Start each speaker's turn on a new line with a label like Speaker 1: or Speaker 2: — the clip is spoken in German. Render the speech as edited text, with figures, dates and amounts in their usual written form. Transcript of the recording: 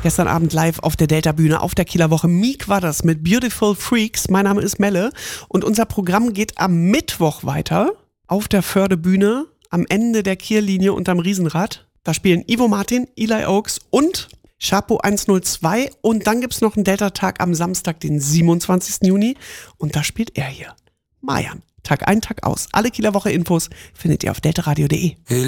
Speaker 1: Gestern Abend live auf der Delta-Bühne, auf der Kieler Woche. Meek war das mit Beautiful Freaks. Mein Name ist Melle und unser Programm geht am Mittwoch weiter auf der Förde-Bühne am Ende der Kierlinie unterm Riesenrad. Da spielen Ivo Martin, Eli Oaks und Chapo 102 und dann gibt's noch einen Delta-Tag am Samstag, den 27. Juni und da spielt er hier. Mayan. Tag ein, Tag aus. Alle Kieler Woche Infos findet ihr auf deltaradio.de.